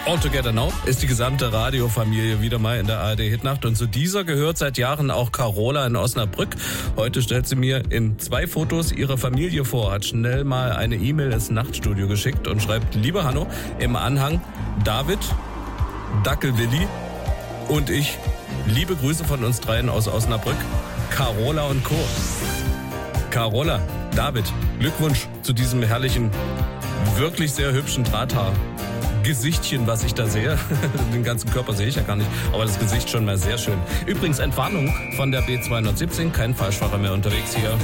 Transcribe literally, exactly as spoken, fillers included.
All Together Now ist die gesamte Radiofamilie wieder mal in der A R D-Hitnacht. Und zu dieser gehört seit Jahren auch Carola in Osnabrück. Heute stellt sie mir in zwei Fotos ihre Familie vor, hat schnell mal eine E-Mail ins Nachtstudio geschickt und schreibt: Liebe Hanno, im Anhang David, Dackel-Willi und ich. Liebe Grüße von uns dreien aus Osnabrück, Carola und Co. Carola, David, Glückwunsch zu diesem herrlichen, wirklich sehr hübschen Drahthaar. Gesichtchen, was ich da sehe. Den ganzen Körper sehe ich ja gar nicht, aber das Gesicht schon mal sehr schön. Übrigens Entwarnung von der B zweihundertsiebzehn, kein Falschfahrer mehr unterwegs hier.